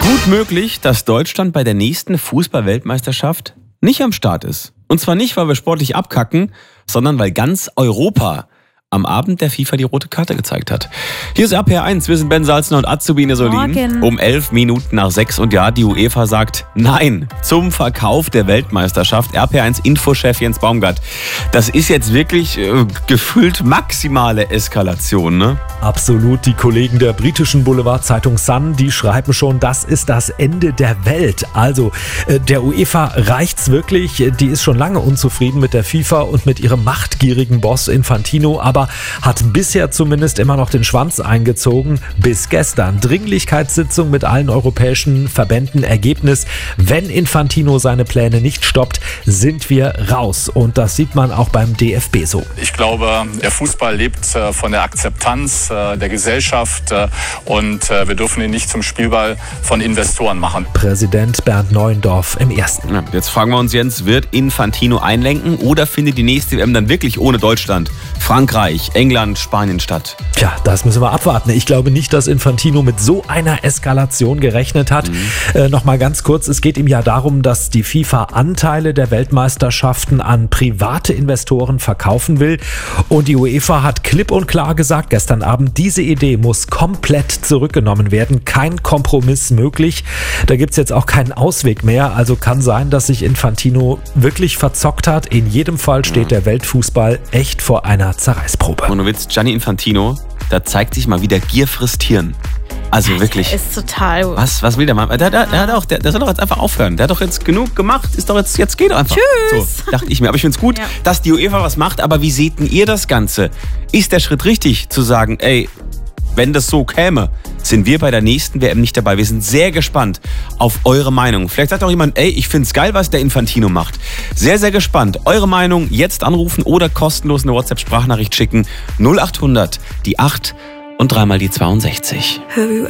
Gut möglich, dass Deutschland bei der nächsten Fußball-Weltmeisterschaft nicht am Start ist. Und zwar nicht, weil wir sportlich abkacken, sondern weil ganz Europa am Abend der FIFA die rote Karte gezeigt hat. Hier ist RPR1, wir sind Ben Salzner und Azubine Solin. Um 11 Minuten nach 6 und ja, die UEFA sagt Nein zum Verkauf der Weltmeisterschaft. RPR1 Infochef Jens Baumgart. Das ist jetzt wirklich gefühlt maximale Eskalation, ne? Absolut. Die Kollegen der britischen Boulevardzeitung Sun, die schreiben schon, das ist das Ende der Welt. Also der UEFA reicht's wirklich. Die ist schon lange unzufrieden mit der FIFA und mit ihrem machtgierigen Boss Infantino, aber hat bisher zumindest immer noch den Schwanz eingezogen. Bis gestern. Dringlichkeitssitzung mit allen europäischen Verbänden. Ergebnis: Wenn Infantino seine Pläne nicht stoppt, sind wir raus. Und das sieht man auch beim DFB so. Ich glaube, der Fußball lebt von der Akzeptanz der Gesellschaft und wir dürfen ihn nicht zum Spielball von Investoren machen. Präsident Bernd Neuendorf im Ersten. Ja, jetzt fragen wir uns, Jens, wird Infantino einlenken oder findet die nächste WM dann wirklich ohne Deutschland, Frankreich, England, Spanien statt? Tja, das müssen wir abwarten. Ich glaube nicht, dass Infantino mit so einer Eskalation gerechnet hat. Nochmal ganz kurz, es geht ihm ja darum, dass die FIFA Anteile der Weltmeisterschaften an private Investoren verkaufen will. Und die UEFA hat klipp und klar gesagt gestern Abend, diese Idee muss komplett zurückgenommen werden. Kein Kompromiss möglich. Da gibt es jetzt auch keinen Ausweg mehr. Also kann sein, dass sich Infantino wirklich verzockt hat. In jedem Fall steht der Weltfußball echt vor einer Zerreißprobe. Und du willst Gianni Infantino, da zeigt sich mal wieder Gier frisst Hirn. Also wirklich. Ist total. Was will der Mann? Der soll doch jetzt einfach aufhören. Der hat doch jetzt genug gemacht. Ist doch jetzt geht doch einfach. Tschüss. So, dachte ich mir. Aber ich finde es gut, dass die UEFA was macht. Aber wie seht denn ihr das Ganze? Ist der Schritt richtig, zu sagen, ey, wenn das so käme, sind wir bei der nächsten WM nicht dabei. Wir sind sehr gespannt auf eure Meinung. Vielleicht sagt auch jemand, ey, ich find's geil, was der Infantino macht. Sehr, sehr gespannt. Eure Meinung jetzt anrufen oder kostenlos eine WhatsApp-Sprachnachricht schicken. 0800 die 8 und dreimal die 62.